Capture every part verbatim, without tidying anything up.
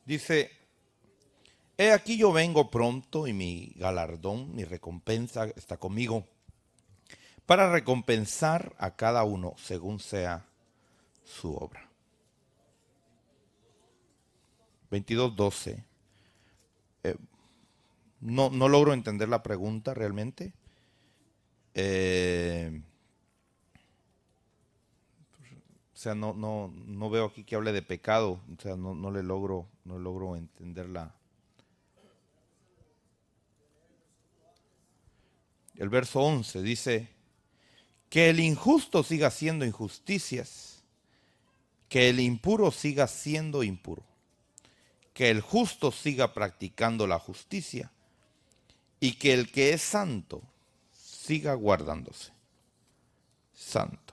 Dice, he aquí yo vengo pronto y mi galardón, mi recompensa está conmigo, para recompensar a cada uno según sea su obra. veintidós doce. Eh, no, no logro entender la pregunta realmente. Eh, o sea, no, no, no veo aquí que hable de pecado. O sea, no, no le logro, no logro entenderla. El verso once dice, que el injusto siga haciendo injusticias, que el impuro siga siendo impuro, que el justo siga practicando la justicia y que el que es santo siga guardándose santo.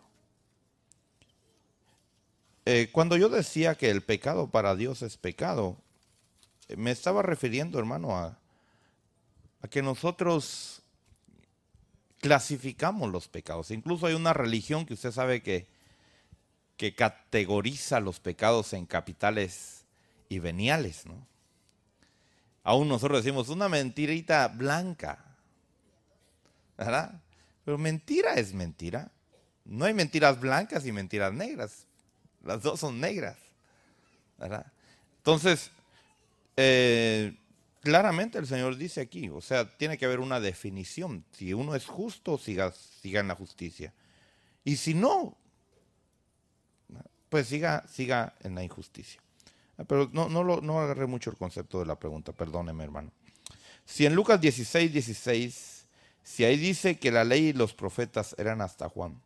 Eh, cuando yo decía que el pecado para Dios es pecado, me estaba refiriendo, hermano, a, a que nosotros clasificamos los pecados. Incluso hay una religión que usted sabe que, que categoriza los pecados en capitales y veniales, ¿no? Aún nosotros decimos una mentirita blanca, ¿verdad? Pero mentira es mentira. No hay mentiras blancas y mentiras negras. Las dos son negras, ¿verdad? Entonces, eh, claramente el Señor dice aquí, o sea, tiene que haber una definición. Si uno es justo, siga, siga en la justicia. Y si no, pues siga, siga en la injusticia. Pero no, no, lo, no agarré mucho el concepto de la pregunta, perdóneme, hermano. Si en Lucas dieciséis, dieciséis, si ahí dice que la ley y los profetas eran hasta Juan,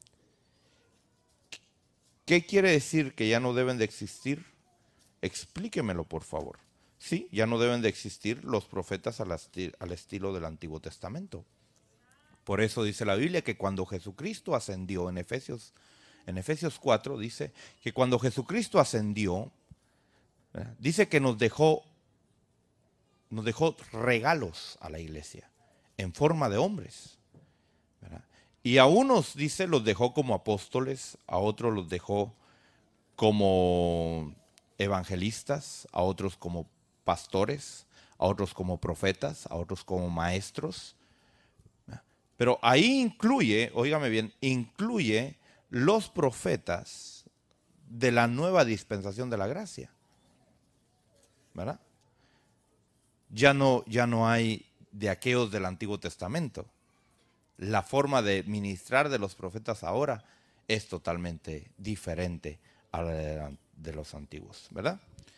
¿qué quiere decir que ya no deben de existir? Explíquemelo, por favor. Sí, ya no deben de existir los profetas al, esti- al estilo del Antiguo Testamento. Por eso dice la Biblia que cuando Jesucristo ascendió, en Efesios, en Efesios cuatro dice que cuando Jesucristo ascendió, ¿verdad? Dice que nos dejó, nos dejó regalos a la iglesia en forma de hombres, ¿verdad? Y a unos, dice, los dejó como apóstoles, a otros los dejó como evangelistas, a otros como pastores, a otros como profetas, a otros como maestros. Pero ahí incluye, óigame bien, incluye los profetas de la nueva dispensación de la gracia, ¿verdad? Ya no, ya no hay de aquellos del Antiguo Testamento. La forma de ministrar de los profetas ahora es totalmente diferente a la de, de los antiguos, ¿verdad?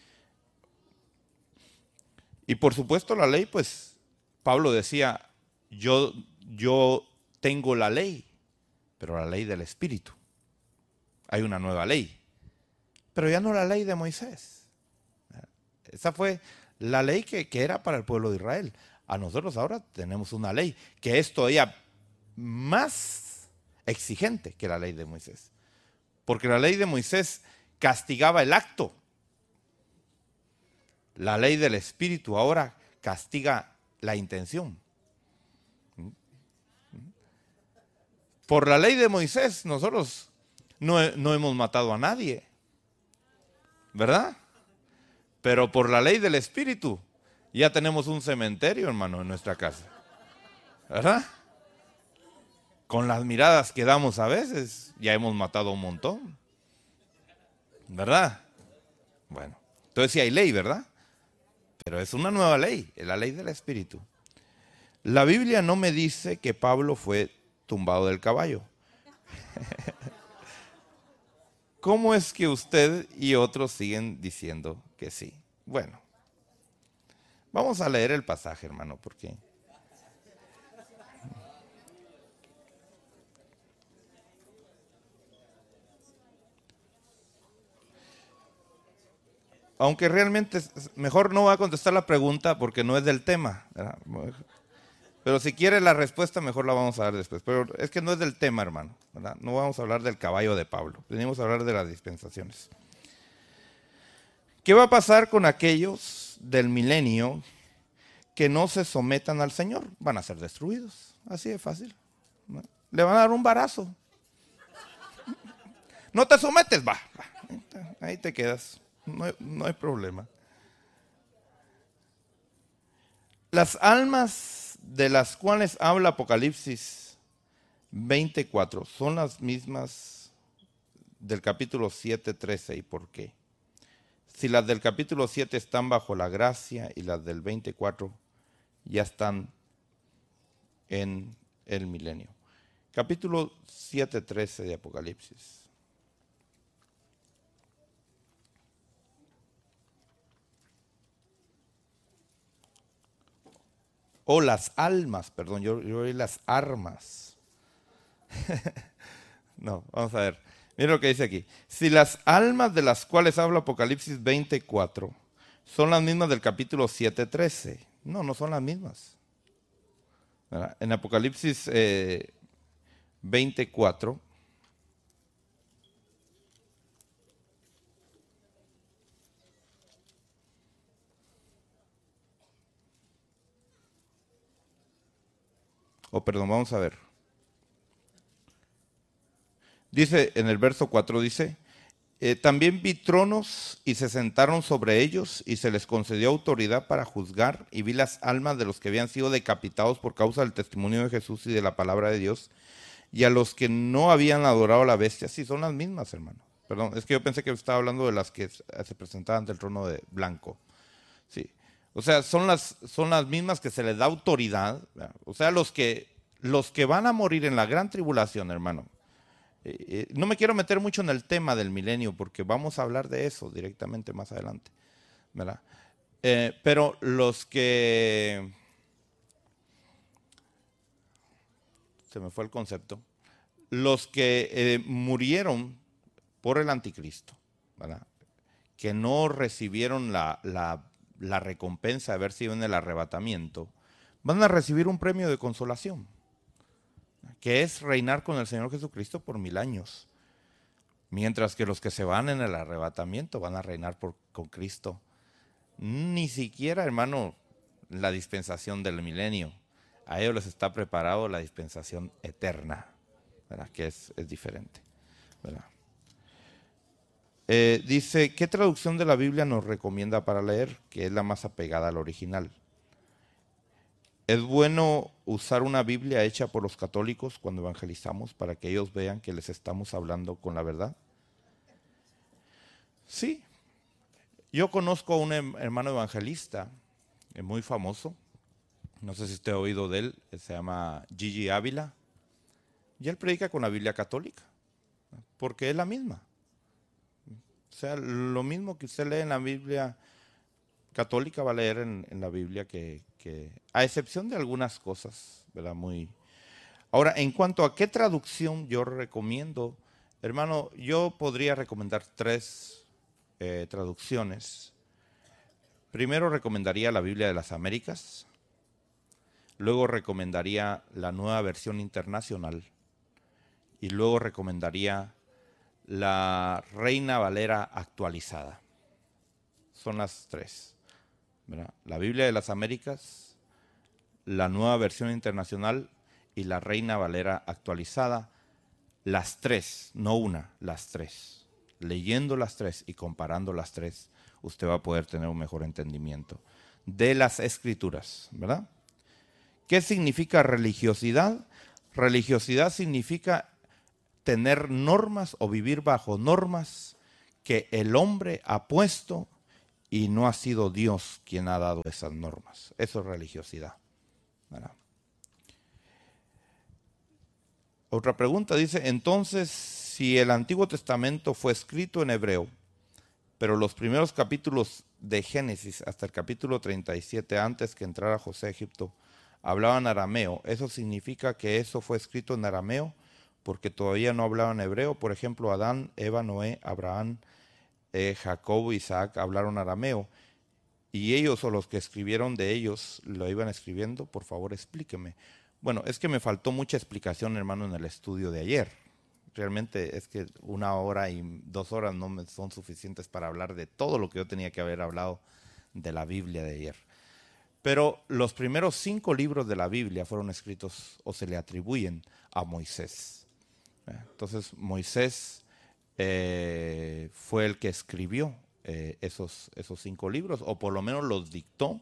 Y por supuesto la ley, pues Pablo decía, yo, yo tengo la ley, pero la ley del Espíritu. Hay una nueva ley, pero ya no la ley de Moisés. Esa fue la ley que, que era para el pueblo de Israel. A nosotros ahora tenemos una ley que es todavía más exigente que la ley de Moisés. Porque la ley de Moisés castigaba el acto. La ley del Espíritu ahora castiga la intención. Por la ley de Moisés nosotros no, no hemos matado a nadie, ¿verdad? Pero por la ley del Espíritu ya tenemos un cementerio, hermano, en nuestra casa, ¿verdad? Con las miradas que damos a veces ya hemos matado un montón, ¿verdad? Bueno, entonces sí hay ley, ¿verdad? Pero es una nueva ley, es la ley del Espíritu. La Biblia no me dice que Pablo fue tumbado del caballo. ¿Cómo es que usted y otros siguen diciendo que sí? Bueno, vamos a leer el pasaje, hermano, porque aunque realmente mejor no voy a contestar la pregunta porque no es del tema, ¿verdad? Pero si quiere la respuesta, mejor la vamos a dar después. Pero es que no es del tema, hermano, ¿verdad? No vamos a hablar del caballo de Pablo. Venimos a hablar de las dispensaciones. ¿Qué va a pasar con aquellos del milenio que no se sometan al Señor? Van a ser destruidos. Así de fácil, ¿no? Le van a dar un barazo. No te sometes, va. va. Ahí te quedas. No hay, no hay problema. Las almas de las cuales habla Apocalipsis veinticuatro son las mismas del capítulo siete, trece. ¿Y por qué? Si las del capítulo siete están bajo la gracia y las del veinticuatro ya están en el milenio. Capítulo siete, trece de Apocalipsis. O las almas, perdón, yo, yo oí las armas. No, vamos a ver. Mira lo que dice aquí. Si las almas de las cuales habla Apocalipsis veinticuatro son las mismas del capítulo siete, trece. No, no son las mismas. ¿Verdad? En Apocalipsis eh, veinticuatro, o oh, perdón, vamos a ver. Dice en el verso cuatro, dice, eh, también vi tronos y se sentaron sobre ellos y se les concedió autoridad para juzgar, y vi las almas de los que habían sido decapitados por causa del testimonio de Jesús y de la palabra de Dios, y a los que no habían adorado a la bestia. Sí, son las mismas, hermano. Perdón, es que yo pensé que estaba hablando de las que se presentaban ante el trono de blanco. Sí. O sea, son las, son las mismas que se les da autoridad. ¿Verdad? O sea, los que, los que van a morir en la gran tribulación, hermano. Eh, eh, no me quiero meter mucho en el tema del milenio porque vamos a hablar de eso directamente más adelante, ¿verdad? Eh, pero los que... Se me fue el concepto. Los que eh, murieron por el anticristo, ¿verdad? Que no recibieron la, la, la recompensa de haber sido en el arrebatamiento, van a recibir un premio de consolación, que es reinar con el Señor Jesucristo por mil años. Mientras que los que se van en el arrebatamiento van a reinar por, con Cristo. Ni siquiera, hermano, la dispensación del milenio. A ellos les está preparado la dispensación eterna, ¿verdad? Que es, es diferente, ¿verdad? Eh, dice, ¿qué traducción de la Biblia nos recomienda para leer? Que es la más apegada al original. ¿Es bueno usar una Biblia hecha por los católicos cuando evangelizamos para que ellos vean que les estamos hablando con la verdad? Sí. Yo conozco a un hermano evangelista muy famoso. No sé si usted ha oído de él. Se llama Gigi Ávila. Y él predica con la Biblia católica. Porque es la misma. O sea, lo mismo que usted lee en la Biblia católica va a leer en, en la Biblia que, que, a excepción de algunas cosas, ¿verdad? Muy. Ahora, en cuanto a qué traducción yo recomiendo, hermano, yo podría recomendar tres eh, traducciones. Primero recomendaría la Biblia de las Américas, luego recomendaría la Nueva Versión Internacional y luego recomendaría la Reina Valera actualizada. Son las tres, ¿verdad? La Biblia de las Américas, la Nueva Versión Internacional y la Reina Valera actualizada. Las tres, no una, las tres. Leyendo las tres y comparando las tres, usted va a poder tener un mejor entendimiento de las Escrituras, ¿verdad? ¿Qué significa religiosidad? Religiosidad significa tener normas o vivir bajo normas que el hombre ha puesto y no ha sido Dios quien ha dado esas normas. Eso es religiosidad, ¿verdad? Otra pregunta dice, entonces, si el Antiguo Testamento fue escrito en hebreo, pero los primeros capítulos de Génesis hasta el capítulo treinta y siete, antes que entrara José a Egipto, hablaban arameo, ¿eso significa que eso fue escrito en arameo? Porque todavía no hablaban hebreo. Por ejemplo, Adán, Eva, Noé, Abraham, eh, Jacob, Isaac hablaron arameo. Y ellos o los que escribieron de ellos lo iban escribiendo. Por favor, explíqueme. Bueno, es que me faltó mucha explicación, hermano, en el estudio de ayer. Realmente es que una hora y dos horas no me son suficientes para hablar de todo lo que yo tenía que haber hablado de la Biblia de ayer. Pero los primeros cinco libros de la Biblia fueron escritos o se le atribuyen a Moisés. Entonces Moisés eh, fue el que escribió eh, esos, esos cinco libros, o por lo menos los dictó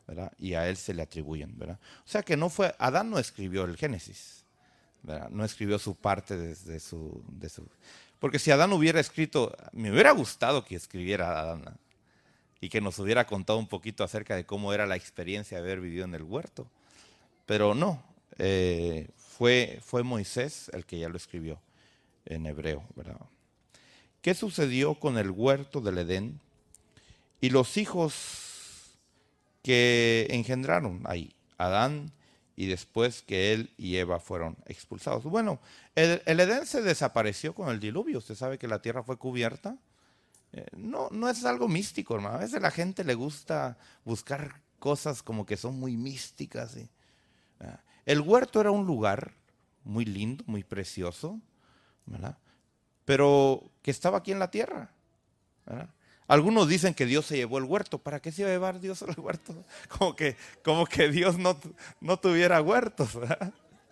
¿verdad? Y a él se le atribuyen, ¿verdad? O sea que no fue, Adán no escribió el Génesis, ¿verdad? No escribió su parte desde su, de su... Porque si Adán hubiera escrito, me hubiera gustado que escribiera Adán, ¿no? Y que nos hubiera contado un poquito acerca de cómo era la experiencia de haber vivido en el huerto. Pero no, eh, fue, fue Moisés el que ya lo escribió en hebreo, ¿verdad? ¿Qué sucedió con el huerto del Edén y los hijos que engendraron ahí? Adán y después que él y Eva fueron expulsados. Bueno, el, el Edén se desapareció con el diluvio. Usted sabe que la tierra fue cubierta. Eh, no, no es algo místico, hermano. A veces a la gente le gusta buscar cosas como que son muy místicas. ¿Sí? El huerto era un lugar muy lindo, muy precioso, ¿verdad? Pero que estaba aquí en la tierra, ¿verdad? Algunos dicen que Dios se llevó el huerto. ¿Para qué se iba a llevar Dios el huerto? Como que, como que Dios no, no tuviera huertos, ¿verdad?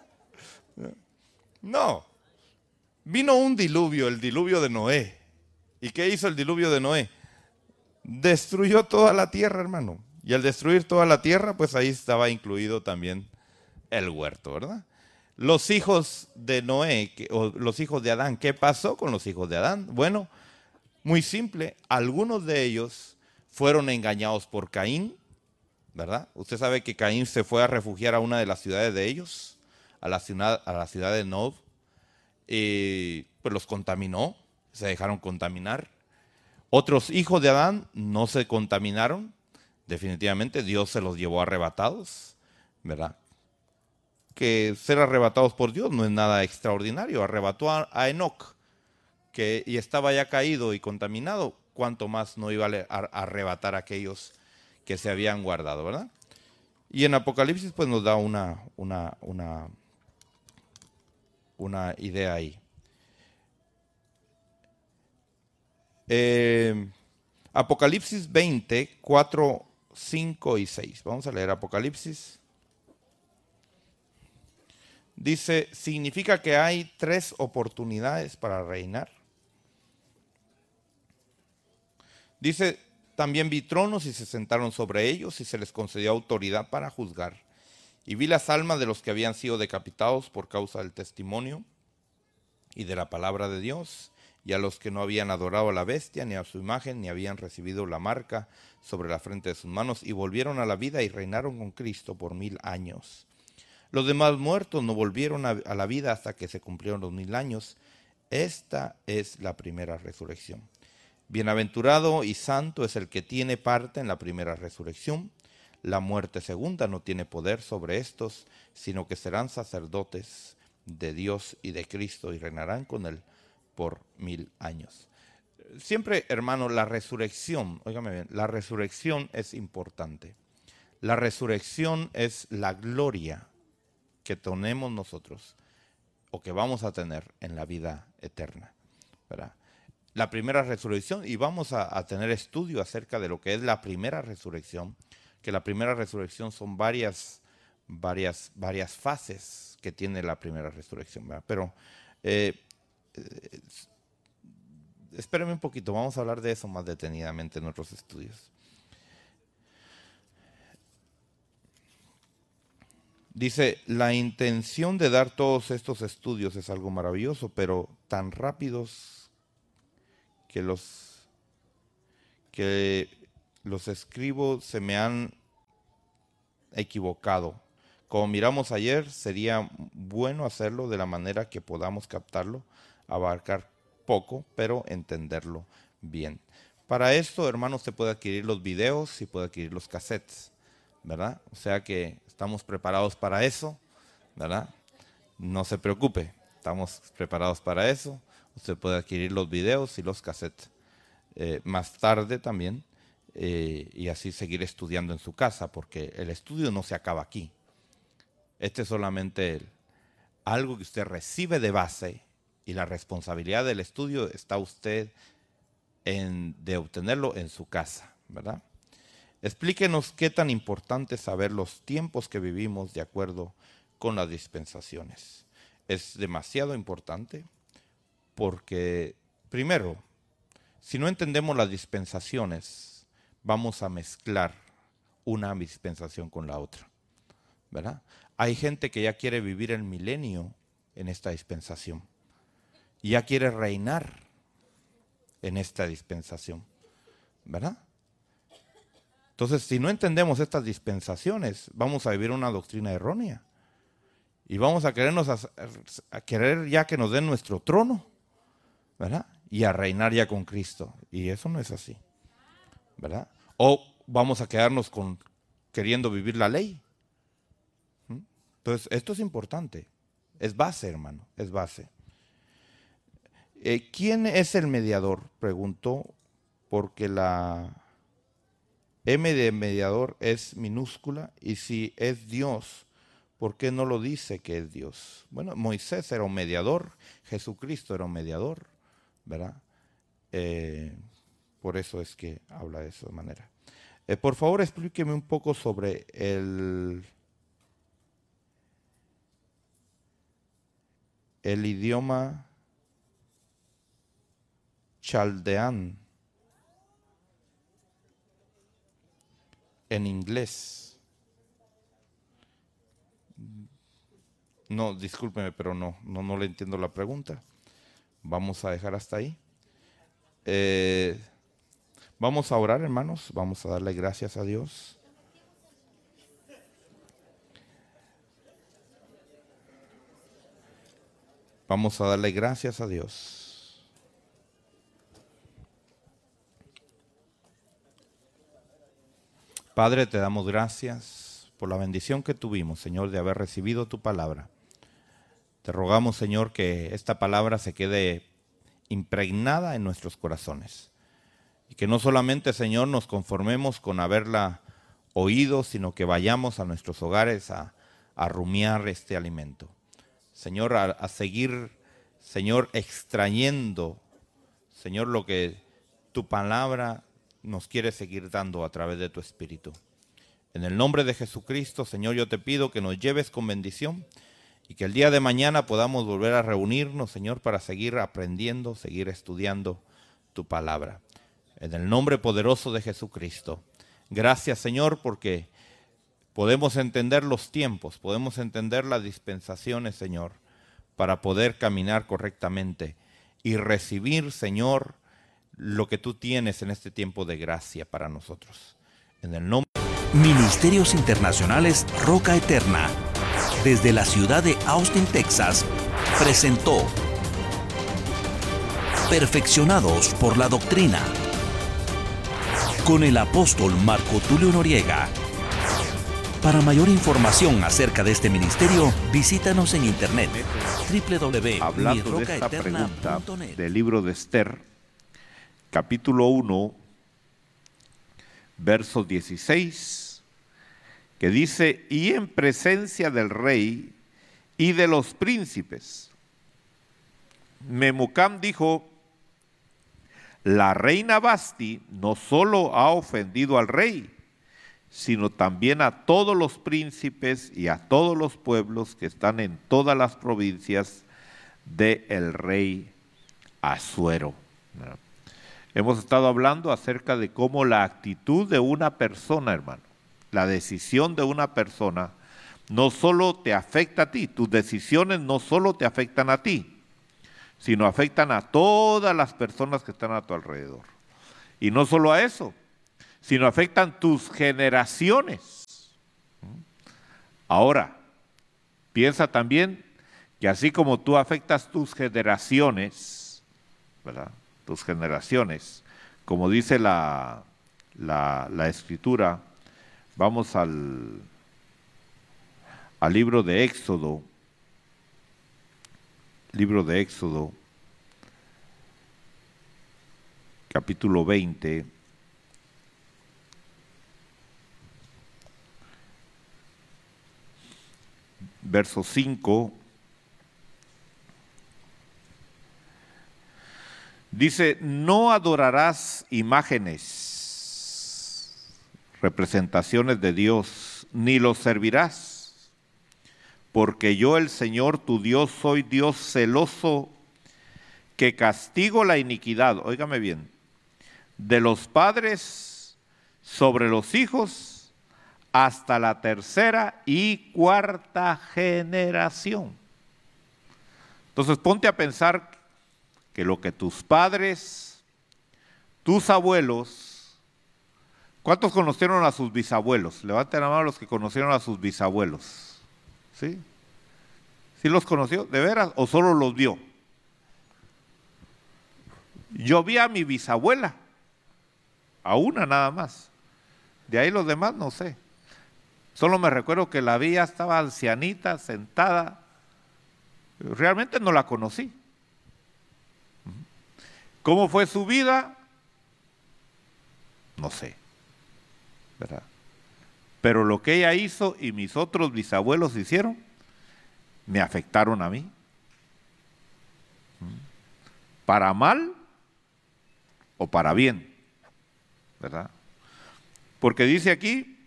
No. Vino un diluvio, el diluvio de Noé. ¿Y qué hizo el diluvio de Noé? Destruyó toda la tierra, hermano. Y al destruir toda la tierra, pues ahí estaba incluido también el huerto, ¿verdad? Los hijos de Noé, o los hijos de Adán, ¿qué pasó con los hijos de Adán? Bueno, muy simple, algunos de ellos fueron engañados por Caín, ¿verdad? Usted sabe que Caín se fue a refugiar a una de las ciudades de ellos, a la ciudad, a la ciudad de Nod, y pues los contaminó, se dejaron contaminar. Otros hijos de Adán no se contaminaron, definitivamente Dios se los llevó arrebatados, ¿verdad? Que ser arrebatados por Dios no es nada extraordinario. Arrebató a, a Enoc, que y estaba ya caído y contaminado, cuánto más no iba a, a arrebatar a aquellos que se habían guardado, ¿verdad? Y en Apocalipsis pues nos da una, una, una, una idea ahí. Eh, Apocalipsis veinte, cuatro, cinco y seis. Vamos a leer Apocalipsis. Dice, significa que hay tres oportunidades para reinar. Dice, también vi tronos y se sentaron sobre ellos y se les concedió autoridad para juzgar. Y vi las almas de los que habían sido decapitados por causa del testimonio y de la palabra de Dios, y a los que no habían adorado a la bestia ni a su imagen, ni habían recibido la marca sobre la frente de sus manos, y volvieron a la vida y reinaron con Cristo por mil años. Los demás muertos no volvieron a, a la vida hasta que se cumplieron los mil años. Esta es la primera resurrección. Bienaventurado y santo es el que tiene parte en la primera resurrección. La muerte segunda no tiene poder sobre estos, sino que serán sacerdotes de Dios y de Cristo y reinarán con él por mil años. Siempre, hermano, la resurrección, óigame bien, la resurrección es importante. La resurrección es la gloria que tenemos nosotros o que vamos a tener en la vida eterna, ¿verdad? La primera resurrección, y vamos a, a tener estudio acerca de lo que es la primera resurrección, que la primera resurrección son varias, varias, varias fases que tiene la primera resurrección, ¿verdad? Pero eh, eh, espérenme un poquito, vamos a hablar de eso más detenidamente en nuestros estudios. Dice, la intención de dar todos estos estudios es algo maravilloso, pero tan rápidos que los, que los escribo se me han equivocado. Como miramos ayer, sería bueno hacerlo de la manera que podamos captarlo, abarcar poco, pero entenderlo bien. Para esto, hermanos, se puede adquirir los videos y puede adquirir los cassettes, ¿verdad? O sea que estamos preparados para eso, ¿verdad? No se preocupe, estamos preparados para eso. Usted puede adquirir los videos y los cassettes eh, más tarde también eh, y así seguir estudiando en su casa, porque el estudio no se acaba aquí. Este es solamente el, algo que usted recibe de base y la responsabilidad del estudio está usted en, de obtenerlo en su casa, ¿verdad? Explíquenos qué tan importante es saber los tiempos que vivimos de acuerdo con las dispensaciones. Es demasiado importante porque, primero, si no entendemos las dispensaciones, vamos a mezclar una dispensación con la otra, ¿verdad? Hay gente que ya quiere vivir el milenio en esta dispensación. Y ya quiere reinar en esta dispensación, ¿verdad? Entonces, si no entendemos estas dispensaciones, vamos a vivir una doctrina errónea. Y vamos a querernos a, a querer ya que nos den nuestro trono, ¿verdad? Y a reinar ya con Cristo. Y eso no es así, ¿verdad? O vamos a quedarnos con queriendo vivir la ley. ¿Mm? Entonces, esto es importante. Es base, hermano, es base. Eh, ¿Quién es el mediador? Preguntó, porque la M de mediador es minúscula, y si es Dios, ¿por qué no lo dice que es Dios? Bueno, Moisés era un mediador, Jesucristo era un mediador, ¿verdad? Eh, por eso es que habla de esa manera. Eh, por favor, explíqueme un poco sobre el, el idioma chaldeán en inglés. No, discúlpeme, pero no, no, no le entiendo la pregunta. Vamos a dejar hasta ahí. Eh, vamos a orar, hermanos. Vamos a darle gracias a Dios. Vamos a darle gracias a Dios. Padre, te damos gracias por la bendición que tuvimos, Señor, de haber recibido tu palabra. Te rogamos, Señor, que esta palabra se quede impregnada en nuestros corazones. Y que no solamente, Señor, nos conformemos con haberla oído, sino que vayamos a nuestros hogares a, a rumiar este alimento. Señor, a, a seguir, Señor, extrayendo, Señor, lo que tu palabra nos quiere seguir dando a través de tu Espíritu. En el nombre de Jesucristo, Señor, yo te pido que nos lleves con bendición y que el día de mañana podamos volver a reunirnos, Señor, para seguir aprendiendo, seguir estudiando tu palabra. En el nombre poderoso de Jesucristo. Gracias, Señor, porque podemos entender los tiempos, podemos entender las dispensaciones, Señor, para poder caminar correctamente y recibir, Señor, lo que tú tienes en este tiempo de gracia para nosotros. En el nombre Ministerios Internacionales Roca Eterna, desde la ciudad de Austin, Texas, presentó Perfeccionados por la Doctrina, con el apóstol Marco Tulio Noriega. Para mayor información acerca de este ministerio, visítanos en internet doble u doble u doble u punto mi Hablando de roca esta eterna pregunta punto net. del libro de Esther, capítulo uno, verso dieciséis, que dice: y en presencia del rey y de los príncipes, Memucán dijo: la reina Vasti no solo ha ofendido al rey, sino también a todos los príncipes y a todos los pueblos que están en todas las provincias del rey Asuero. Hemos estado hablando acerca de cómo la actitud de una persona, hermano, la decisión de una persona, no solo te afecta a ti, tus decisiones no solo te afectan a ti, sino afectan a todas las personas que están a tu alrededor. Y no solo a eso, sino afectan tus generaciones. Ahora, piensa también que así como tú afectas tus generaciones, ¿verdad?, tus generaciones, como dice la, la, la Escritura, vamos al, al libro de Éxodo, libro de Éxodo, capítulo veinte, verso cinco, dice: no adorarás imágenes, representaciones de Dios, ni los servirás, porque yo, el Señor tu Dios, soy Dios celoso, que castigo la iniquidad, óigame bien, de los padres sobre los hijos hasta la tercera y cuarta generación. Entonces ponte a pensar que lo que tus padres, tus abuelos, ¿cuántos conocieron a sus bisabuelos? Levanten la mano los que conocieron a sus bisabuelos. ¿Sí? ¿Sí los conoció? ¿De veras? ¿O solo los vio? Yo vi a mi bisabuela, a una nada más. De ahí los demás no sé. Solo me recuerdo que la vi, ya estaba ancianita, sentada. Realmente no la conocí. ¿Cómo fue su vida? No sé, ¿verdad? Pero lo que ella hizo y mis otros bisabuelos hicieron, me afectaron a mí. Para mal o para bien, ¿verdad? Porque dice aquí,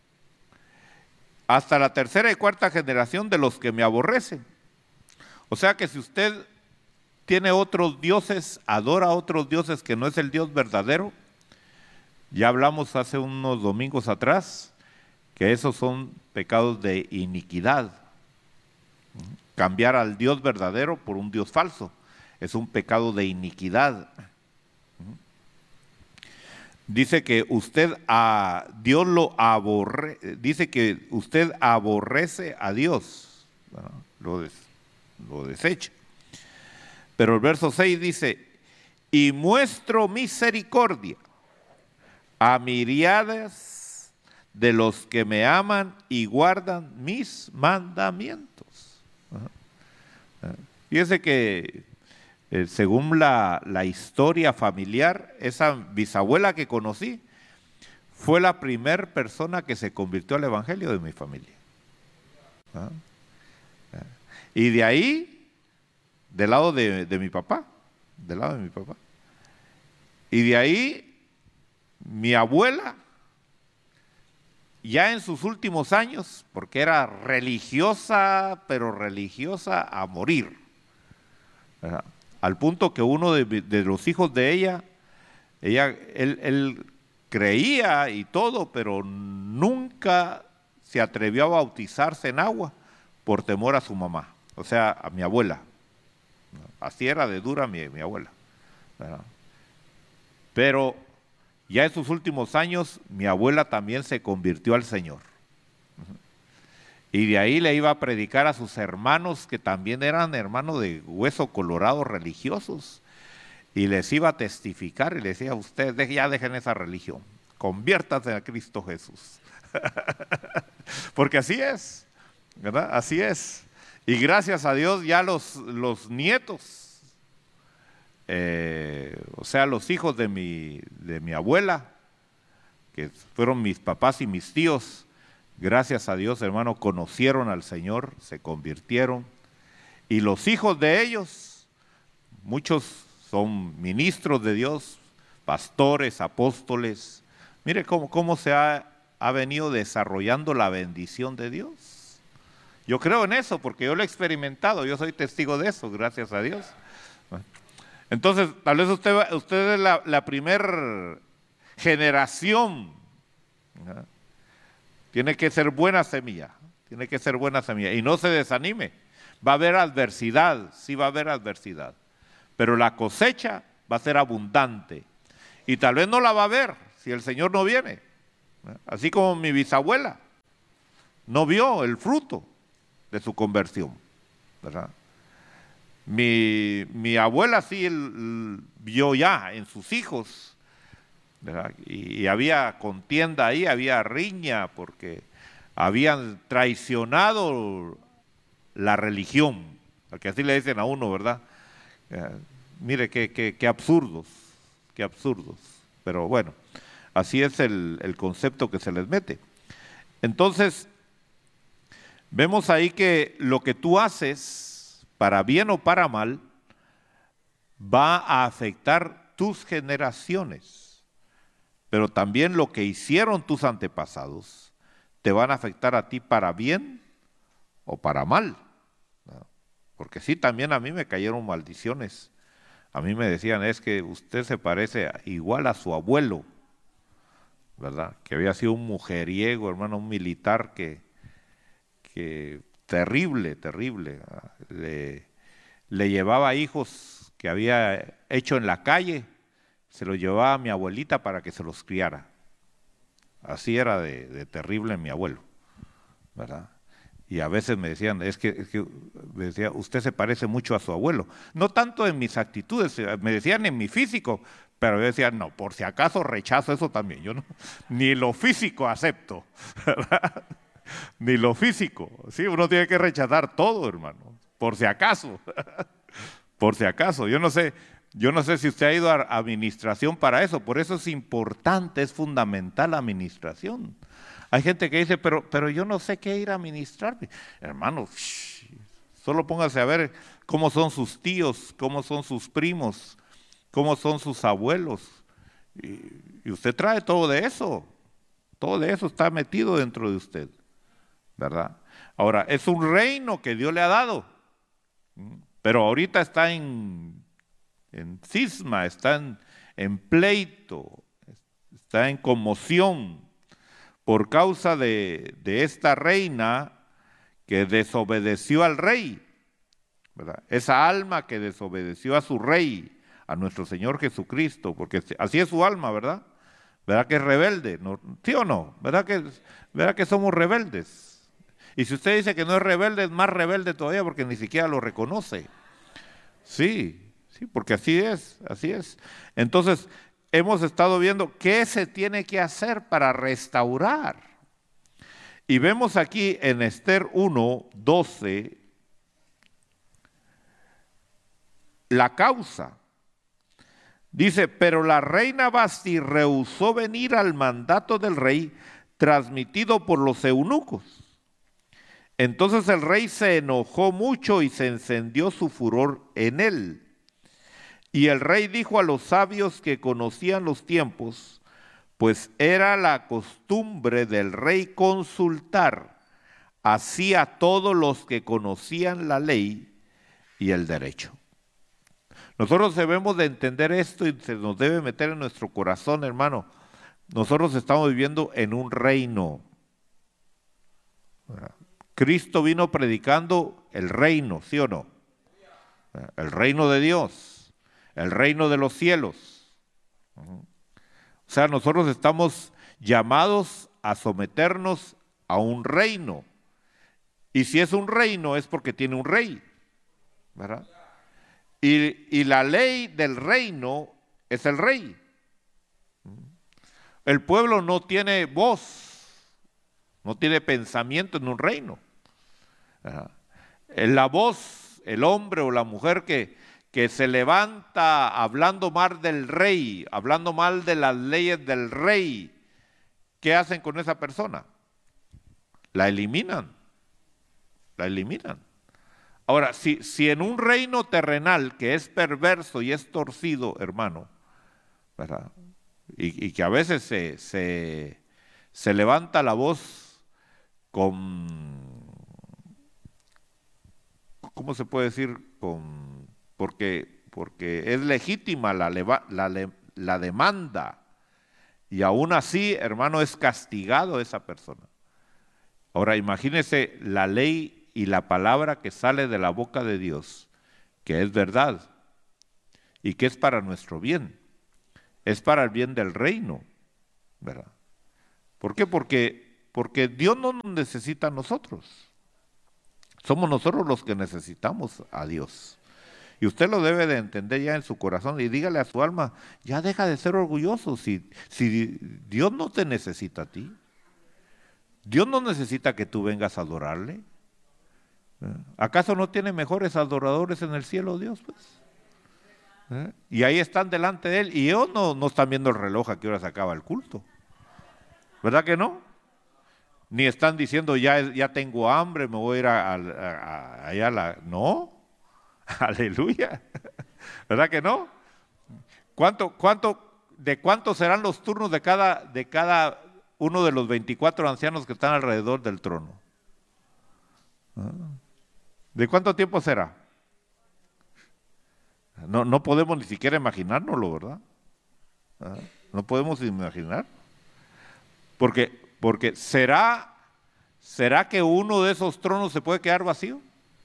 hasta la tercera y cuarta generación de los que me aborrecen. O sea que si usted tiene otros dioses, adora a otros dioses que no es el Dios verdadero, ya hablamos hace unos domingos atrás, que esos son pecados de iniquidad. Cambiar al Dios verdadero por un Dios falso es un pecado de iniquidad. Dice que usted a Dios lo aborrece, dice que usted aborrece a Dios, ¿no? lo, des, lo desecha. Pero el verso seis dice, y muestro misericordia a miriadas de los que me aman y guardan mis mandamientos. Fíjese que eh, según la, la historia familiar, esa bisabuela que conocí fue la primera persona que se convirtió al evangelio de mi familia. ¿Ah? Y de ahí, del lado de, de mi papá, del lado de mi papá. Y de ahí, mi abuela, ya en sus últimos años, porque era religiosa, pero religiosa a morir, ¿verdad? Al punto que uno de, de los hijos de ella, ella él, él creía y todo, pero nunca se atrevió a bautizarse en agua por temor a su mamá, o sea, a mi abuela. Así era de dura mi, mi abuela, ¿verdad? Pero ya en sus últimos años, mi abuela también se convirtió al Señor. Y de ahí le iba a predicar a sus hermanos, que también eran hermanos de hueso colorado religiosos, y les iba a testificar y les decía, ustedes ya dejen esa religión, conviértanse a Cristo Jesús. Porque así es, ¿verdad? Así es. Y gracias a Dios ya los, los nietos, eh, o sea, los hijos de mi, de mi abuela, que fueron mis papás y mis tíos, gracias a Dios, hermano, conocieron al Señor, se convirtieron. Y los hijos de ellos, muchos son ministros de Dios, pastores, apóstoles. Mire cómo, cómo se ha, ha venido desarrollando la bendición de Dios. Yo creo en eso porque yo lo he experimentado, yo soy testigo de eso, gracias a Dios. Entonces, tal vez usted, usted es la, la primera generación, ¿no? Tiene que ser buena semilla, tiene que ser buena semilla. Y no se desanime, va a haber adversidad, sí va a haber adversidad. Pero la cosecha va a ser abundante. Y tal vez no la va a ver si el Señor no viene. Así como mi bisabuela no vio el fruto de su conversión, ¿verdad? Mi, mi abuela sí él, vio ya en sus hijos, ¿verdad? Y, y había contienda ahí, había riña, porque habían traicionado la religión, porque así le dicen a uno, ¿verdad? Eh, mire qué, qué, qué absurdos, qué absurdos. Pero bueno, así es el, el concepto que se les mete. Entonces, vemos ahí que lo que tú haces, para bien o para mal, va a afectar tus generaciones. Pero también lo que hicieron tus antepasados te van a afectar a ti para bien o para mal. ¿No? Porque sí, también a mí me cayeron maldiciones. A mí me decían, es que usted se parece igual a su abuelo. ¿verdad? Que había sido un mujeriego, hermano, un militar que, que terrible, terrible. Le, le llevaba hijos que había hecho en la calle, se los llevaba a mi abuelita para que se los criara. Así era de, de terrible mi abuelo, ¿verdad? Y a veces me decían, es que, es que me decía, usted se parece mucho a su abuelo. No tanto en mis actitudes, me decían en mi físico, pero yo decía, no, por si acaso rechazo eso también. Yo no, ni lo físico acepto, ¿verdad? Ni lo físico. Sí, uno tiene que rechazar todo, hermano, por si acaso. Por si acaso. Yo no sé, yo no sé si usted ha ido a administración para eso, por eso es importante, es fundamental la administración. Hay gente que dice, pero, pero yo no sé qué ir a administrarme. Hermano, shh, solo póngase a ver cómo son sus tíos, cómo son sus primos, cómo son sus abuelos. Y, y usted trae todo de eso. Todo de eso está metido dentro de usted, ¿verdad? Ahora, es un reino que Dios le ha dado, pero ahorita está en, en cisma, está en, en pleito, está en conmoción, por causa de, de esta reina que desobedeció al rey, ¿verdad? Esa alma que desobedeció a su rey, a nuestro Señor Jesucristo, porque así es su alma, ¿verdad? ¿Verdad que es rebelde? ¿No? ¿Sí o no? ¿Verdad que, ¿Verdad que somos rebeldes? Y si usted dice que no es rebelde, es más rebelde todavía porque ni siquiera lo reconoce. Sí, sí, porque así es, así es. Entonces, hemos estado viendo qué se tiene que hacer para restaurar. Y vemos aquí en Esther uno, doce, la causa. Dice, pero la reina Vasti rehusó venir al mandato del rey transmitido por los eunucos. Entonces el rey se enojó mucho y se encendió su furor en él. Y el rey dijo a los sabios que conocían los tiempos, pues era la costumbre del rey consultar así a todos los que conocían la ley y el derecho. Nosotros debemos de entender esto y se nos debe meter en nuestro corazón, hermano. Nosotros estamos viviendo en un reino. Cristo vino predicando el reino, ¿sí o no? El reino de Dios, el reino de los cielos. O sea, nosotros estamos llamados a someternos a un reino. Y si es un reino es porque tiene un rey, ¿verdad? Y, y la ley del reino es el rey. El pueblo no tiene voz, no tiene pensamiento en un reino. La voz, el hombre o la mujer que, que se levanta hablando mal del rey, hablando mal de las leyes del rey, ¿qué hacen con esa persona? La eliminan, la eliminan. Ahora, si, si en un reino terrenal que es perverso y es torcido, hermano, ¿verdad? Y, y que a veces se, se, se levanta la voz con, ¿cómo se puede decir? Con, porque, porque es legítima la, la, la demanda y aún así, hermano, es castigado esa persona. Ahora, imagínese la ley y la palabra que sale de la boca de Dios, que es verdad y que es para nuestro bien, es para el bien del reino, ¿verdad? ¿Por qué? Porque, porque Dios no nos necesita a nosotros, somos nosotros los que necesitamos a Dios. Y usted lo debe de entender ya en su corazón y dígale a su alma, ya deja de ser orgulloso si, si Dios no te necesita a ti. Dios no necesita que tú vengas a adorarle. ¿Acaso no tiene mejores adoradores en el cielo Dios? Pues? ¿Eh? Y ahí están delante de Él y ellos no, no están viendo el reloj a qué hora se acaba el culto. ¿Verdad que no? Ni están diciendo ya, ya tengo hambre, me voy a ir a, a, a, allá a la... No, aleluya. ¿Verdad que no? ¿Cuánto, cuánto, ¿De cuántos serán los turnos de cada, de cada uno de los veinticuatro ancianos que están alrededor del trono? ¿De cuánto tiempo será? No, no podemos ni siquiera imaginárnoslo, ¿verdad? No podemos imaginar. Porque, porque ¿será, ¿será que uno de esos tronos se puede quedar vacío?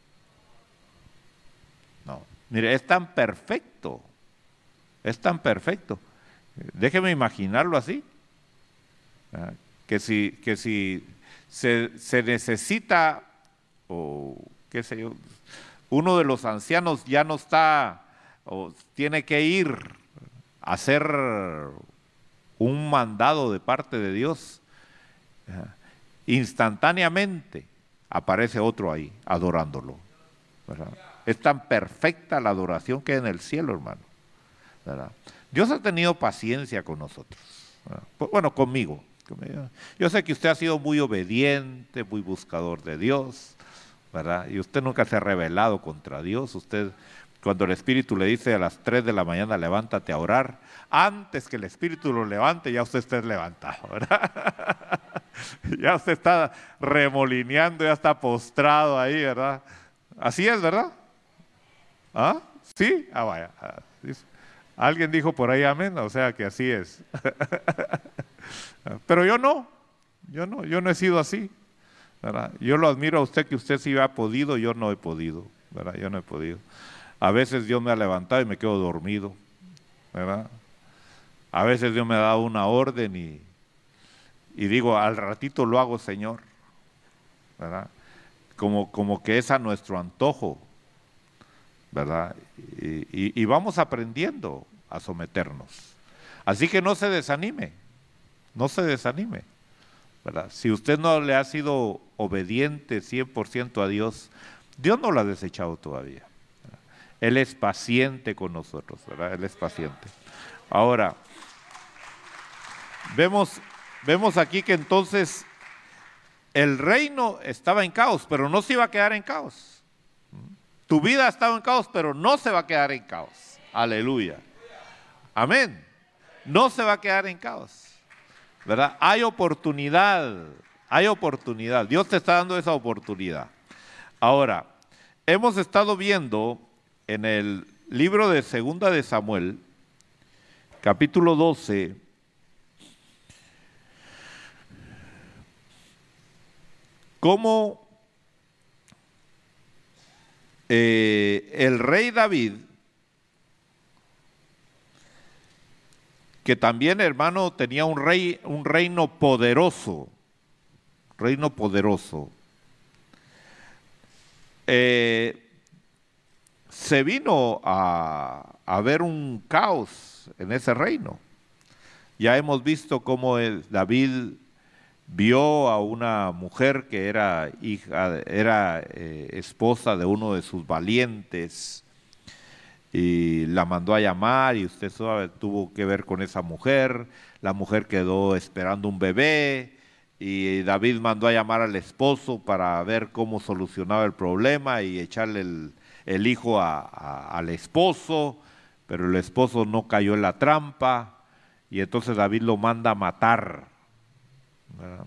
No. Mire, es tan perfecto, es tan perfecto. Déjeme imaginarlo así, ¿verdad? Que si, que si se, se necesita, o qué sé yo, uno de los ancianos ya no está, o tiene que ir a hacer un mandado de parte de Dios, ¿verdad? Instantáneamente aparece otro ahí adorándolo, ¿verdad? Es tan perfecta la adoración que hay en el cielo, hermano, ¿verdad? Dios ha tenido paciencia con nosotros, ¿verdad? Bueno, conmigo. Yo sé que usted ha sido muy obediente, muy buscador de Dios, ¿verdad? Y usted nunca se ha rebelado contra Dios. Usted, cuando el Espíritu le dice a las tres de la mañana, levántate a orar, antes que el Espíritu lo levante, ya usted está levantado, ¿verdad? Ya usted está remolineando, ya está postrado ahí, ¿verdad? Así es, ¿verdad? ¿Ah? ¿Sí? Ah, vaya. Alguien dijo por ahí amén, o sea que así es. Pero yo no, yo no, yo no he sido así, ¿verdad? Yo lo admiro a usted que usted sí ha podido, yo no he podido, ¿verdad? Yo no he podido. A veces Dios me ha levantado y me quedo dormido, ¿verdad? A veces Dios me ha dado una orden y, y digo, al ratito lo hago, Señor, ¿verdad? Como, como que es a nuestro antojo, ¿verdad? Y, y, y vamos aprendiendo a someternos. Así que no se desanime. No se desanime, ¿verdad? Si usted no le ha sido obediente cien por ciento a Dios, Dios no lo ha desechado todavía, ¿verdad? Él es paciente con nosotros, ¿verdad? Él es paciente. Ahora, vemos, vemos aquí que entonces el reino estaba en caos, pero no se iba a quedar en caos. Tu vida ha estado en caos, pero no se va a quedar en caos. Aleluya. Amén. No se va a quedar en caos, ¿verdad? Hay oportunidad, hay oportunidad. Dios te está dando esa oportunidad. Ahora, hemos estado viendo en el libro de Segunda de Samuel, capítulo doce, cómo eh, el rey David, que también, hermano, tenía un rey, un reino poderoso, reino poderoso, eh, se vino a, a ver un caos en ese reino. Ya hemos visto cómo el David vio a una mujer que era hija, era eh, esposa de uno de sus valientes, y la mandó a llamar, y usted sabe, tuvo que ver con esa mujer. La mujer quedó esperando un bebé, y David mandó a llamar al esposo para ver cómo solucionaba el problema y echarle el, el hijo a, a, al esposo, pero el esposo no cayó en la trampa, y entonces David lo manda a matar, ¿verdad?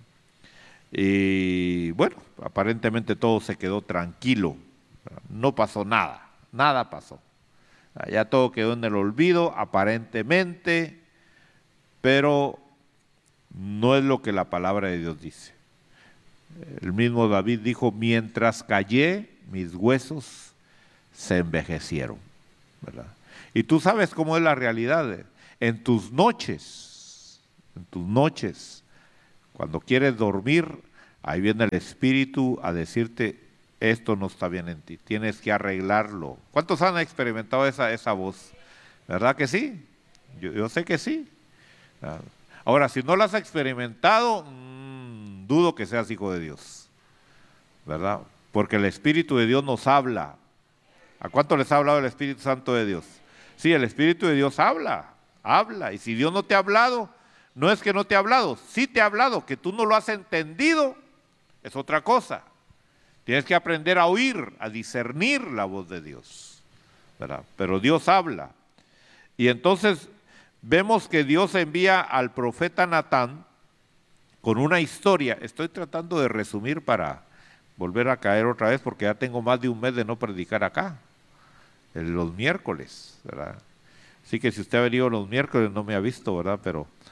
Y bueno, aparentemente todo se quedó tranquilo, ¿verdad? No pasó nada, nada pasó. Ya todo quedó en el olvido, aparentemente, pero no es lo que la palabra de Dios dice. El mismo David dijo, mientras callé, mis huesos se envejecieron, ¿verdad? Y tú sabes cómo es la realidad. En tus noches, en tus noches, cuando quieres dormir, ahí viene el Espíritu a decirte, esto no está bien en ti, tienes que arreglarlo. ¿Cuántos han experimentado esa, esa voz? ¿Verdad que sí? Yo, yo sé que sí. Ahora, si no la has experimentado, mmm, dudo que seas hijo de Dios, ¿verdad? Porque el Espíritu de Dios nos habla. ¿A cuánto les ha hablado el Espíritu Santo de Dios? Sí, el Espíritu de Dios habla, habla. Y si Dios no te ha hablado, no es que no te ha hablado, sí te ha hablado, que tú no lo has entendido, es otra cosa. Tienes que aprender a oír, a discernir la voz de Dios, ¿verdad? Pero Dios habla. Y entonces vemos que Dios envía al profeta Natán con una historia. Estoy tratando de resumir para volver a caer otra vez, porque ya tengo más de un mes de no predicar acá, en los miércoles, ¿verdad? Así que si usted ha venido los miércoles no me ha visto, ¿verdad? Pero,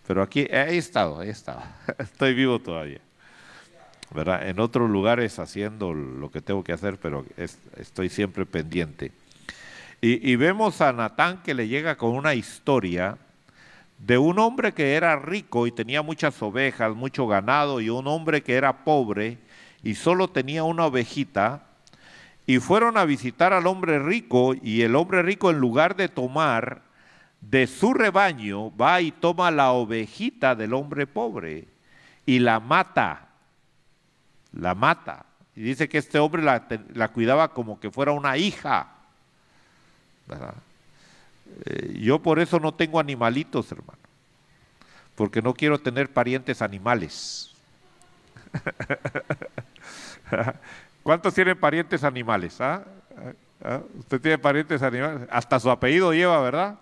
Pero aquí, ahí he estado, ahí he estado. Estoy vivo todavía. ¿Verdad? En otros lugares haciendo lo que tengo que hacer, pero es, estoy siempre pendiente. Y, y vemos a Natán que le llega con una historia de un hombre que era rico y tenía muchas ovejas, mucho ganado, y un hombre que era pobre y solo tenía una ovejita, y fueron a visitar al hombre rico, y el hombre rico, en lugar de tomar de su rebaño, va y toma la ovejita del hombre pobre y la mata, la mata. Y dice que este hombre la, la cuidaba como que fuera una hija, ¿verdad? Eh, yo por eso no tengo animalitos, hermano, porque no quiero tener parientes animales. ¿Cuántos tienen parientes animales? ¿Ah? ¿Ah? ¿Usted tiene parientes animales? Hasta su apellido lleva, ¿verdad?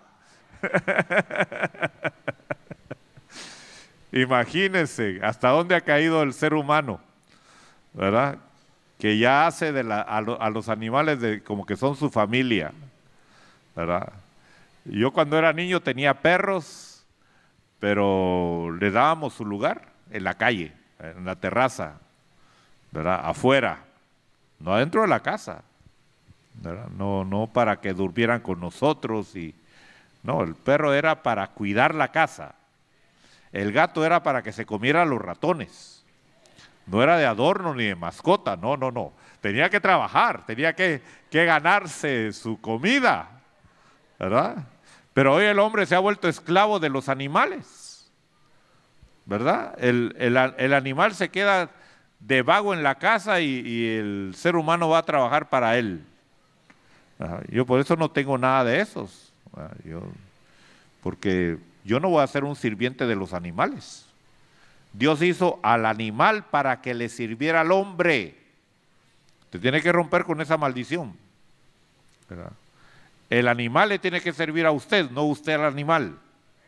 Imagínense hasta dónde ha caído el ser humano, ¿verdad? Que ya hace de la, a, lo, a los animales de, como que son su familia, ¿verdad? Yo cuando era niño tenía perros, pero le dábamos su lugar en la calle, en la terraza, ¿verdad? Afuera, no adentro de la casa, ¿verdad? No, no para que durmieran con nosotros. Y no, el perro era para cuidar la casa, el gato era para que se comiera los ratones, no era de adorno ni de mascota, no, no, no, tenía que trabajar, tenía que, que ganarse su comida, ¿verdad? Pero hoy el hombre se ha vuelto esclavo de los animales, ¿verdad? El, el, el animal se queda de vago en la casa y, y el ser humano va a trabajar para él. Yo por eso no tengo nada de esos, yo, porque yo no voy a ser un sirviente de los animales. Dios hizo al animal para que le sirviera al hombre. Usted tiene que romper con esa maldición, ¿verdad? El animal le tiene que servir a usted, no usted al animal.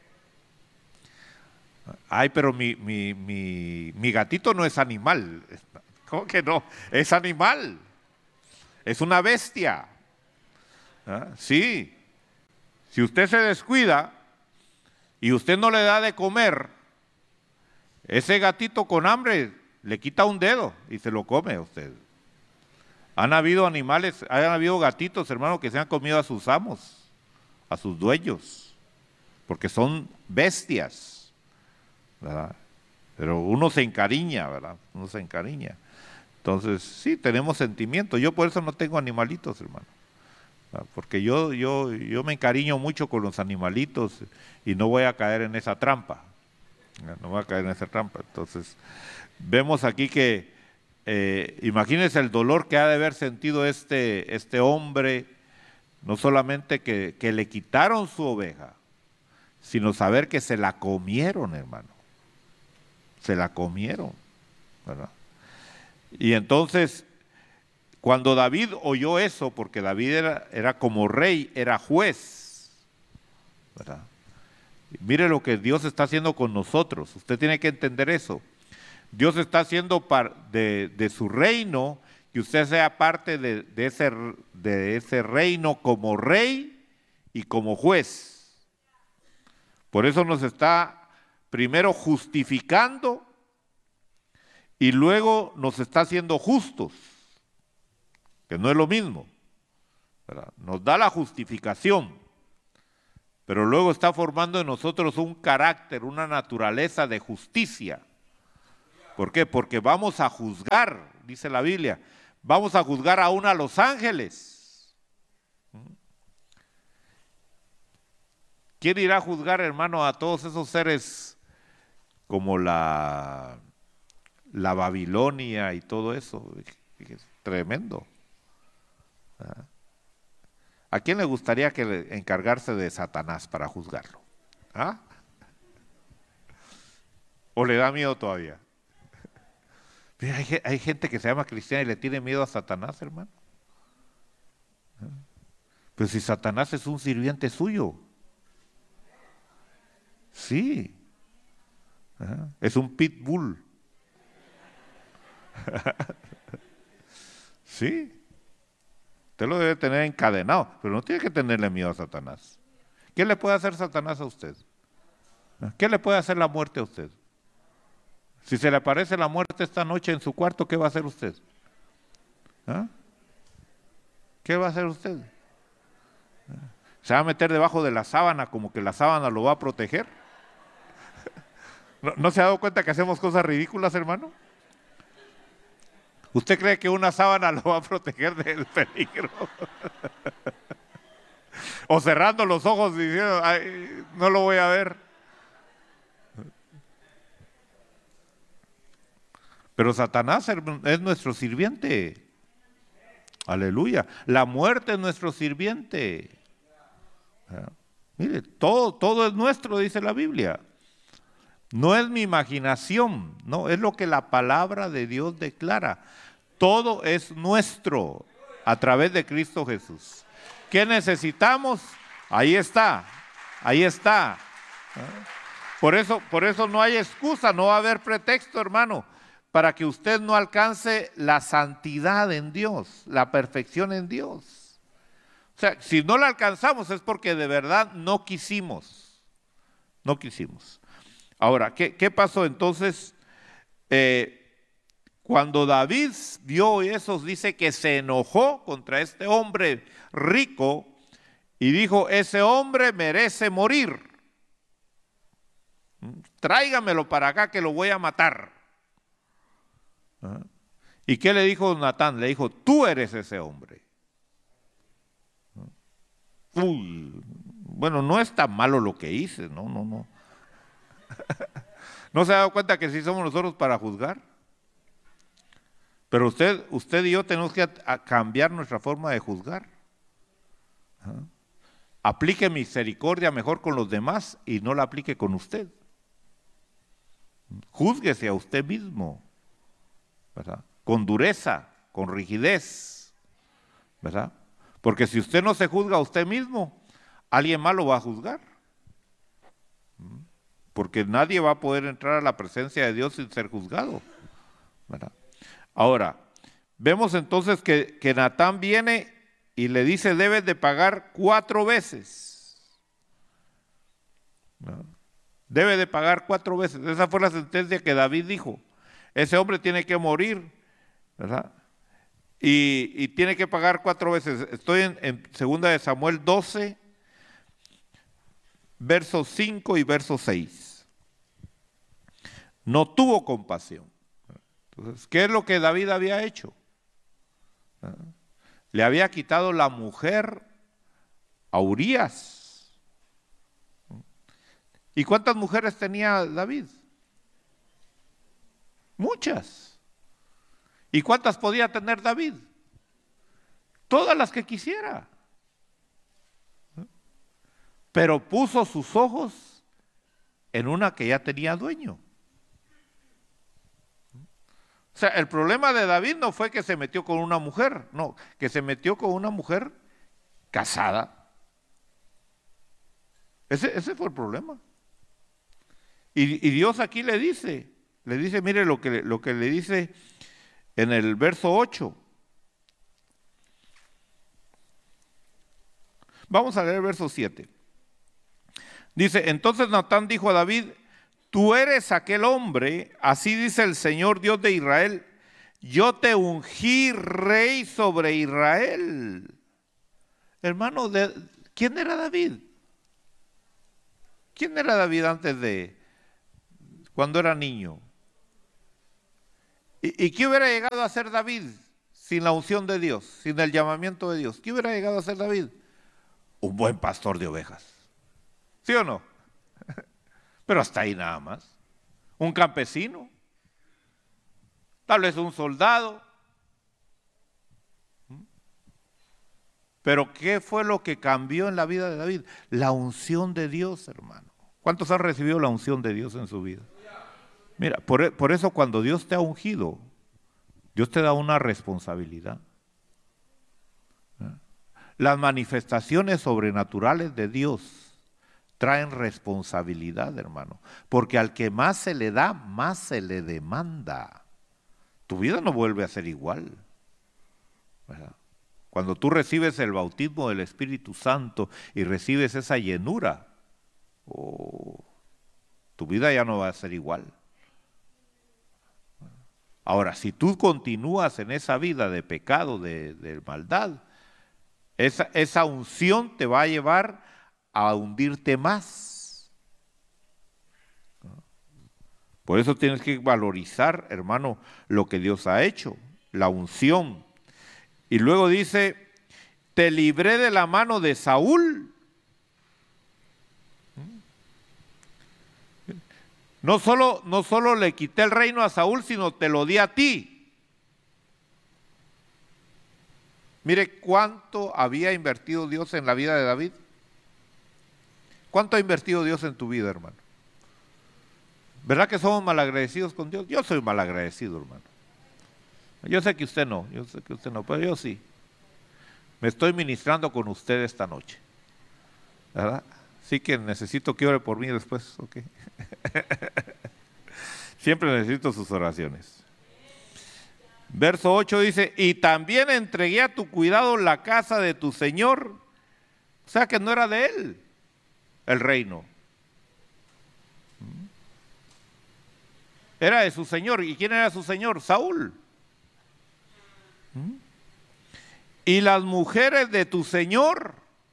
Ay, pero mi, mi, mi, mi gatito no es animal. ¿Cómo que no? Es animal. Es una bestia. ¿Ah? Sí. Si usted se descuida y usted no le da de comer, ese gatito con hambre le quita un dedo y se lo come a usted. Han habido animales, han habido gatitos, hermano, que se han comido a sus amos, a sus dueños, porque son bestias, ¿verdad? Pero uno se encariña, ¿verdad? Uno se encariña. Entonces, sí, tenemos sentimientos. Yo por eso no tengo animalitos, hermano, ¿verdad? Porque yo, yo, yo me encariño mucho con los animalitos y no voy a caer en esa trampa. No voy a caer en esa trampa. Entonces, vemos aquí que Eh, imagínense el dolor que ha de haber sentido este, este hombre, no solamente que, que le quitaron su oveja, sino saber que se la comieron, hermano. Se la comieron, ¿verdad? Y entonces, cuando David oyó eso, porque David era, era como rey, era juez, ¿verdad? Mire lo que Dios está haciendo con nosotros, usted tiene que entender eso. Dios está haciendo de, de su reino, que usted sea parte de, de, ese, de ese reino como rey y como juez. Por eso nos está primero justificando y luego nos está haciendo justos, que no es lo mismo, ¿verdad? Nos da la justificación, pero luego está formando en nosotros un carácter, una naturaleza de justicia. ¿Por qué? Porque vamos a juzgar, dice la Biblia, vamos a juzgar aún a los ángeles. ¿Quién irá a juzgar, hermano, a todos esos seres como la, la Babilonia y todo eso? Es tremendo. ¿A quién le gustaría que encargarse de Satanás para juzgarlo? ¿Ah? ¿O le da miedo todavía? Hay, hay gente que se llama cristiana y le tiene miedo a Satanás, hermano. Pero si Satanás es un sirviente suyo. Sí. Es un pitbull. Sí. Usted lo debe tener encadenado, pero no tiene que tenerle miedo a Satanás. ¿Qué le puede hacer Satanás a usted? ¿Qué le puede hacer la muerte a usted? Si se le aparece la muerte esta noche en su cuarto, ¿qué va a hacer usted? ¿Ah? ¿Qué va a hacer usted? ¿Se va a meter debajo de la sábana como que la sábana lo va a proteger? ¿No, ¿no se ha dado cuenta que hacemos cosas ridículas, hermano? ¿Usted cree que una sábana lo va a proteger del peligro? O cerrando los ojos diciendo, ay, no lo voy a ver. Pero Satanás es nuestro sirviente. Aleluya. La muerte es nuestro sirviente. Mire, todo, todo es nuestro, dice la Biblia. No es mi imaginación, no, es lo que la palabra de Dios declara. Todo es nuestro a través de Cristo Jesús. ¿Qué necesitamos? Ahí está, ahí está. Por eso, por eso no hay excusa, no va a haber pretexto, hermano, para que usted no alcance la santidad en Dios, la perfección en Dios. O sea, si no la alcanzamos es porque de verdad no quisimos, no quisimos. Ahora, ¿qué, qué pasó entonces? Eh, cuando David vio eso, dice que se enojó contra este hombre rico y dijo, ese hombre merece morir. Tráigamelo para acá que lo voy a matar. ¿Ah? ¿Y qué le dijo Natán? Le dijo, tú eres ese hombre. Uy, bueno, no es tan malo lo que hice, no, no, no. ¿No se ha dado cuenta que sí somos nosotros para juzgar? Pero usted, usted y yo tenemos que a, a cambiar nuestra forma de juzgar. ¿Ah? Aplique misericordia mejor con los demás y no la aplique con usted. Júzguese a usted mismo, ¿verdad? Con dureza, con rigidez, ¿verdad? Porque si usted no se juzga a usted mismo, alguien más lo va a juzgar. Porque nadie va a poder entrar a la presencia de Dios sin ser juzgado, ¿verdad? Ahora, vemos entonces que, que Natán viene y le dice, debes de pagar cuatro veces. ¿Verdad? Debe de pagar cuatro veces. Esa fue la sentencia que David dijo. Ese hombre tiene que morir, ¿verdad? Y, y tiene que pagar cuatro veces. Estoy en, en segunda de Samuel doce, versos cinco y verso seis. No tuvo compasión. Entonces, ¿qué es lo que David había hecho? Le había quitado la mujer a Urías. ¿Y cuántas mujeres tenía David? Muchas. ¿Y cuántas podía tener David? Todas las que quisiera. Pero puso sus ojos en una que ya tenía dueño. O sea, el problema de David no fue que se metió con una mujer, no, que se metió con una mujer casada. Ese, ese fue el problema. Y, y Dios aquí le dice, le dice, mire lo que, lo que le dice en el verso ocho. Vamos a leer el verso siete. Dice, entonces Natán dijo a David, tú eres aquel hombre, así dice el Señor Dios de Israel, yo te ungí rey sobre Israel. Hermano, de, ¿quién era David? ¿Quién era David antes de, cuando era niño? ¿Y, y qué hubiera llegado a ser David sin la unción de Dios, sin el llamamiento de Dios? ¿Qué hubiera llegado a ser David? Un buen pastor de ovejas. ¿Sí o no? Pero hasta ahí nada más. Un campesino, tal vez un soldado. Pero ¿qué fue lo que cambió en la vida de David? La unción de Dios, hermano. ¿Cuántos han recibido la unción de Dios en su vida? Mira, por, por eso cuando Dios te ha ungido, Dios te da una responsabilidad. Las manifestaciones sobrenaturales de Dios traen responsabilidad, hermano, porque al que más se le da, más se le demanda. Tu vida no vuelve a ser igual, ¿verdad? Cuando tú recibes el bautismo del Espíritu Santo y recibes esa llenura, oh, tu vida ya no va a ser igual. Ahora, si tú continúas en esa vida de pecado, de, de maldad, esa, esa unción te va a llevar a hundirte más. Por eso tienes que valorizar, hermano, lo que Dios ha hecho, la unción. Y luego dice, te libré de la mano de Saúl. No solo, no solo le quité el reino a Saúl, sino te lo di a ti. Mire cuánto había invertido Dios en la vida de David. ¿Cuánto ha invertido Dios en tu vida, hermano? ¿Verdad que somos malagradecidos con Dios? Yo soy malagradecido, hermano. Yo sé que usted no, yo sé que usted no, pero yo sí. Me estoy ministrando con usted esta noche, ¿verdad? Sí que necesito que ore por mí después, ¿ok? Siempre necesito sus oraciones. Verso ocho dice, y también entregué a tu cuidado la casa de tu Señor. O sea que no era de él el reino. Era de su Señor. ¿Y quién era su Señor? Saúl. Y las mujeres de tu Señor.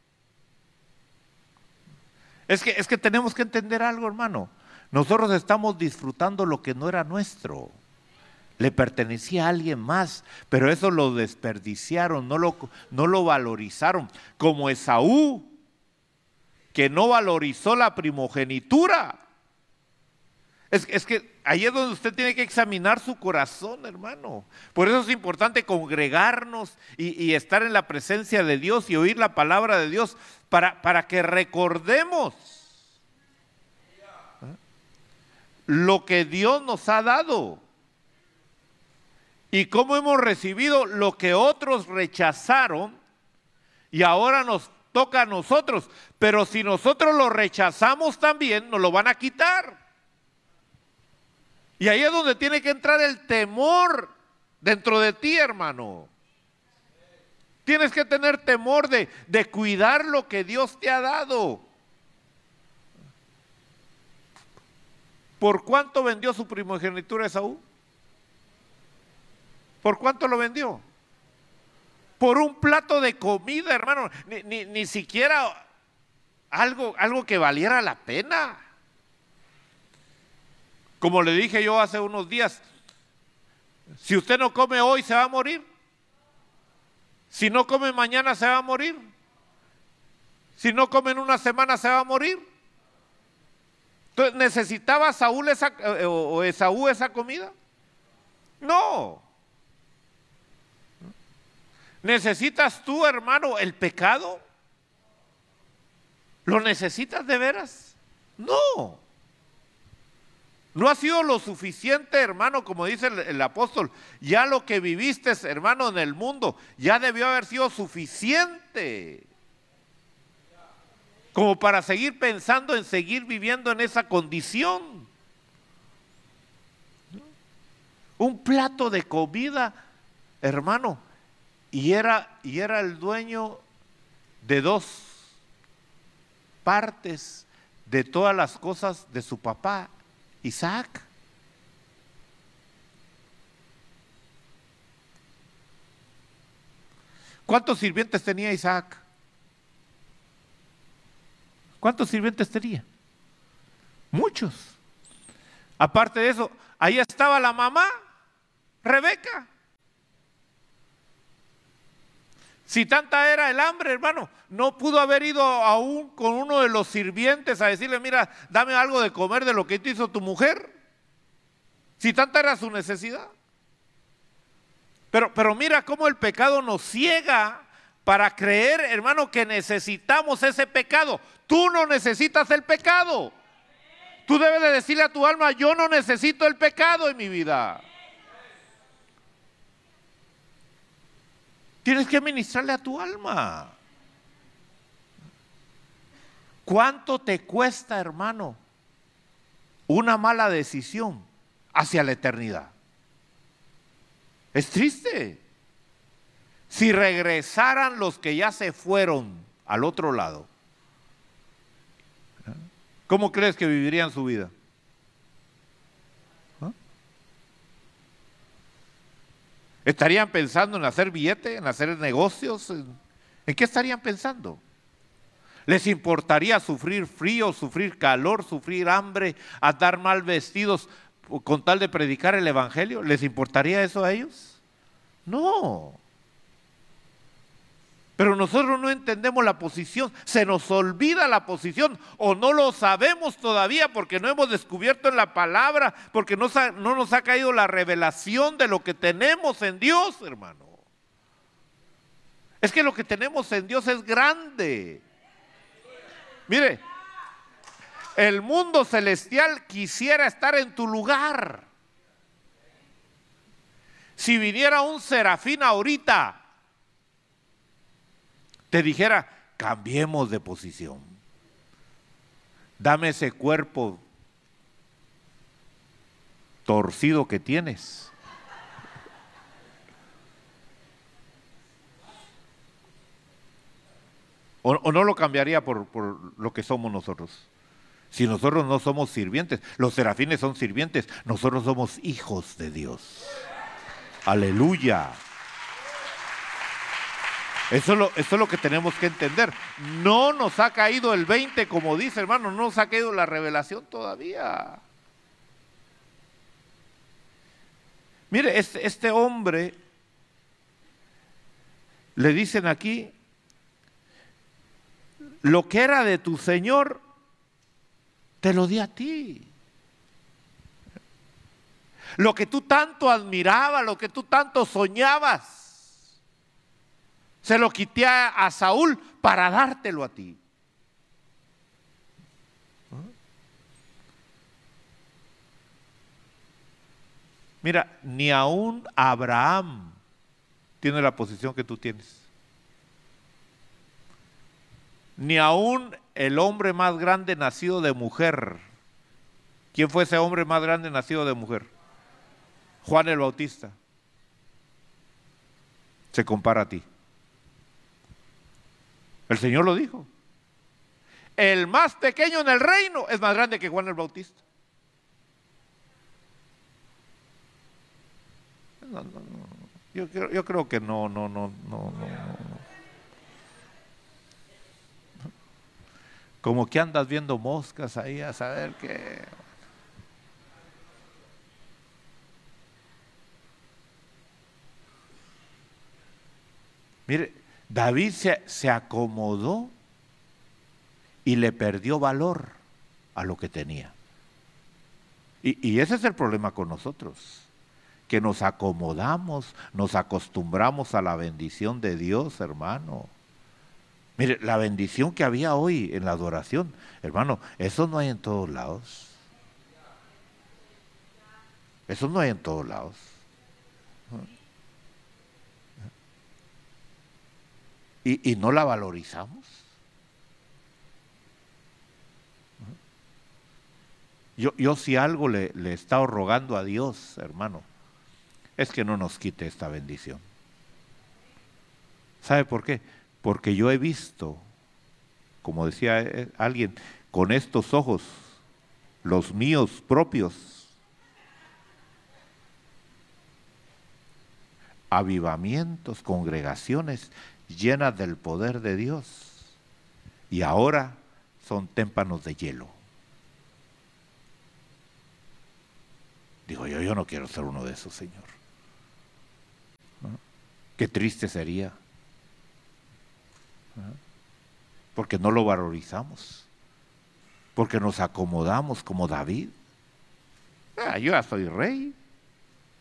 Es que, es que tenemos que entender algo, hermano. Nosotros estamos disfrutando lo que no era nuestro. Le pertenecía a alguien más, pero eso lo desperdiciaron, no lo, no lo valorizaron. Como Esaú, que no valorizó la primogenitura. Es, es que ahí es donde usted tiene que examinar su corazón, hermano. Por eso es importante congregarnos y, y estar en la presencia de Dios y oír la palabra de Dios para, para que recordemos ¿eh? lo que Dios nos ha dado y cómo hemos recibido lo que otros rechazaron y ahora nos toca a nosotros. Pero si nosotros lo rechazamos también, nos lo van a quitar. Y ahí es donde tiene que entrar el temor dentro de ti, hermano. Tienes que tener temor de, de cuidar lo que Dios te ha dado. ¿Por cuánto vendió su primogenitura Esaú? ¿Por cuánto lo vendió? Por un plato de comida, hermano. Ni, ni, ni siquiera algo, algo que valiera la pena. Como le dije yo hace unos días, si usted no come hoy se va a morir. Si no come mañana se va a morir. Si no come en una semana se va a morir. Entonces, ¿necesitaba Saúl esa, eh, o Esaú esa comida? No. ¿Necesitas tú, hermano, el pecado? ¿Lo necesitas de veras? No. No ha sido lo suficiente, hermano, como dice el, el apóstol. Ya lo que viviste, hermano, en el mundo, ya debió haber sido suficiente. Como para seguir pensando en seguir viviendo en esa condición. Un plato de comida, hermano, y era, y era el dueño de dos partes de todas las cosas de su papá, Isaac. ¿Cuántos sirvientes tenía Isaac? ¿Cuántos sirvientes tenía? Muchos. Aparte de eso, ahí estaba la mamá, Rebeca. Si tanta era el hambre, hermano, no pudo haber ido aún con uno de los sirvientes a decirle, mira, dame algo de comer de lo que te hizo tu mujer. Si tanta era su necesidad. Pero, pero mira cómo el pecado nos ciega para creer, hermano, que necesitamos ese pecado. Tú no necesitas el pecado. Tú debes de decirle a tu alma, yo no necesito el pecado en mi vida. Tienes que ministrarle a tu alma. ¿Cuánto te cuesta, hermano, una mala decisión hacia la eternidad? Es triste. Si regresaran los que ya se fueron al otro lado, ¿cómo crees que vivirían su vida? ¿Estarían pensando en hacer billete, en hacer negocios? ¿En, ¿en qué estarían pensando? ¿Les importaría sufrir frío, sufrir calor, sufrir hambre, andar mal vestidos con tal de predicar el evangelio? ¿Les importaría eso a ellos? No. Pero nosotros no entendemos la posición, se nos olvida la posición o no lo sabemos todavía porque no hemos descubierto en la palabra, porque no, no nos ha caído la revelación de lo que tenemos en Dios, hermano. Es que lo que tenemos en Dios es grande. Mire, el mundo celestial quisiera estar en tu lugar. Si viniera un serafín ahorita, te dijera, cambiemos de posición. Dame ese cuerpo torcido que tienes. O, o no lo cambiaría por, por lo que somos nosotros. Si nosotros no somos sirvientes, los serafines son sirvientes, nosotros somos hijos de Dios. Aleluya. Eso es, lo, eso es lo que tenemos que entender. No nos ha caído el veinte, como dice, hermano, no nos ha caído la revelación todavía. Mire, este, este hombre, le dicen aquí, lo que era de tu Señor, te lo di a ti. Lo que tú tanto admirabas, lo que tú tanto soñabas, se lo quité a Saúl para dártelo a ti. Mira, ni aún Abraham tiene la posición que tú tienes. Ni aún el hombre más grande nacido de mujer. ¿Quién fue ese hombre más grande nacido de mujer? Juan el Bautista. Se compara a ti. El Señor lo dijo. El más pequeño en el reino es más grande que Juan el Bautista. No, no, no. Yo, yo creo que no, no, no, no, no, no. Como que andas viendo moscas ahí a saber qué. Mire, David se, se acomodó y le perdió valor a lo que tenía. Y, y ese es el problema con nosotros, que nos acomodamos, nos acostumbramos a la bendición de Dios, hermano. Mire, la bendición que había hoy en la adoración, hermano, eso no hay en todos lados. Eso no hay en todos lados. Y, y no la valorizamos. Yo, yo si algo le, le he estado rogando a Dios, hermano, es que no nos quite esta bendición. ¿Sabe por qué? Porque yo he visto, como decía alguien, con estos ojos, los míos propios, avivamientos, congregaciones llenas del poder de Dios, y ahora son témpanos de hielo. Digo yo, yo no quiero ser uno de esos, Señor. ¿No? Qué triste sería. ¿No? Porque no lo valorizamos, porque nos acomodamos como David. Ah, yo ya soy rey.